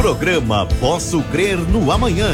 Programa Posso Crer no Amanhã.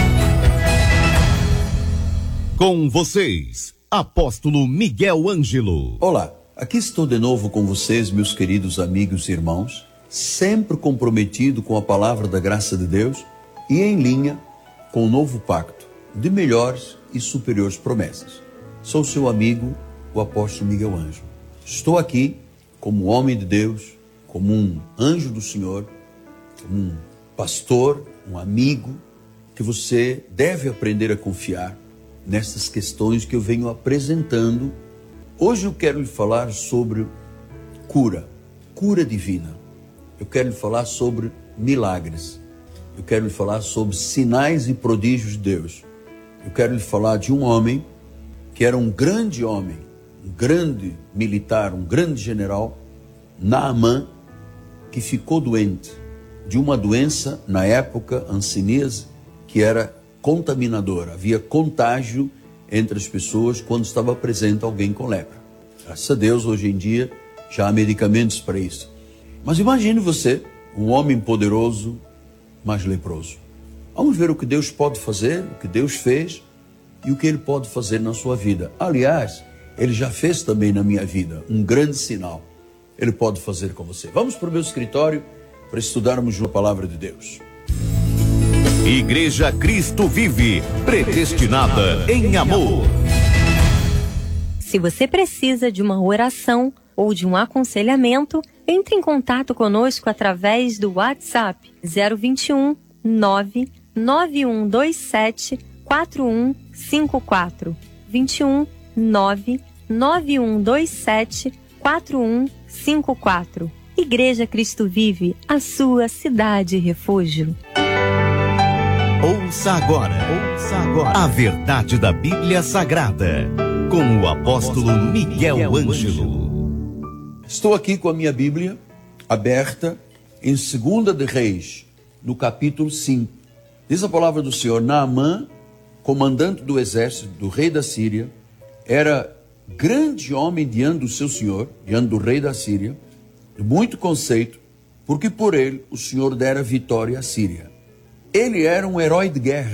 Com vocês, Apóstolo Miguel Ângelo. Olá, aqui estou de novo com vocês, meus queridos amigos e irmãos, sempre comprometido com a palavra da graça de Deus e em linha com o novo pacto de melhores e superiores promessas. Sou seu amigo, o Apóstolo Miguel Ângelo. Estou aqui como homem de Deus, como um anjo do Senhor, como um pastor, um amigo, que você deve aprender a confiar nessas questões que eu venho apresentando. Hoje eu quero lhe falar sobre cura divina. Eu quero lhe falar sobre milagres. Eu quero lhe falar sobre sinais e prodígios de Deus. Eu quero lhe falar de um homem que era um grande homem, um grande militar, um grande general, Naamã, que ficou doente de uma doença, na época, hanseníase, que era contaminadora. Havia contágio entre as pessoas quando estava presente alguém com lepra. Graças a Deus, hoje em dia, já há medicamentos para isso. Mas imagine você, um homem poderoso, mas leproso. Vamos ver o que Deus pode fazer, o que Deus fez e o que Ele pode fazer na sua vida. Aliás, Ele já fez também na minha vida um grande sinal. Ele pode fazer com você. Vamos para o meu escritório para estudarmos a palavra de Deus. Igreja Cristo Vive, predestinada em amor. Se você precisa de uma oração ou de um aconselhamento, entre em contato conosco através do WhatsApp 021 99127 4154 21 99127 4154. Igreja Cristo Vive, a sua cidade refúgio. Ouça agora a verdade da Bíblia Sagrada, com o apóstolo Miguel Ângelo. Estou aqui com a minha Bíblia aberta em 2 de Reis, no capítulo 5. Diz a palavra do Senhor: Naamã, comandante do exército do rei da Síria, era grande homem diante do seu senhor, diante do rei da Síria, de muito conceito, porque por ele o Senhor dera vitória à Síria. Ele era um herói de guerra.